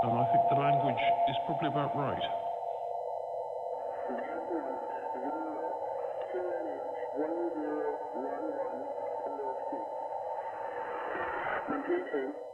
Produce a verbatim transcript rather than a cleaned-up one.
and I think the language is probably about right. One zero one one, hello,